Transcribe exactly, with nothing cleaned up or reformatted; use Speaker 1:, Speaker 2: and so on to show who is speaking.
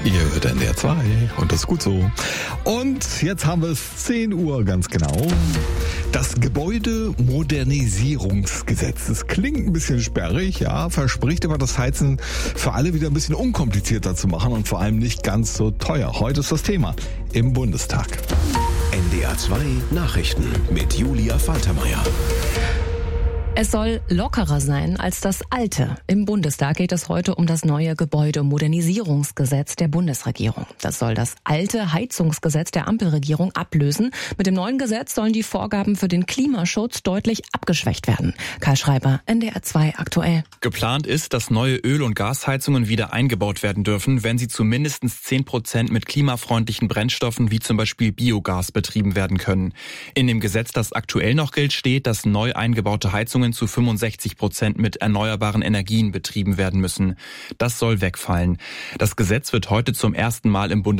Speaker 1: Ihr hört N D R zwei und das ist gut so. Und jetzt haben wir es zehn Uhr ganz genau. Das Gebäudemodernisierungsgesetz. Das klingt ein bisschen sperrig, ja, verspricht aber das Heizen für alle wieder ein bisschen unkomplizierter zu machen und vor allem nicht ganz so teuer. Heute ist das Thema im Bundestag.
Speaker 2: N D R zwei Nachrichten mit Julia Faltermeier.
Speaker 3: Es soll lockerer sein als das alte. Im Bundestag geht es heute um das neue Gebäudemodernisierungsgesetz der Bundesregierung. Das soll das alte Heizungsgesetz der Ampelregierung ablösen. Mit dem neuen Gesetz sollen die Vorgaben für den Klimaschutz deutlich abgeschwächt werden. Karl Schreiber, N D R zwei aktuell.
Speaker 4: Geplant ist, dass neue Öl- und Gasheizungen wieder eingebaut werden dürfen, wenn sie zu mindestens zehn Prozent mit klimafreundlichen Brennstoffen wie zum Beispiel Biogas betrieben werden können. In dem Gesetz, das aktuell noch gilt, steht, dass neu eingebaute Heizungen zu fünfundsechzig Prozent mit erneuerbaren Energien betrieben werden müssen. Das soll wegfallen. Das Gesetz wird heute zum ersten Mal im Bundestag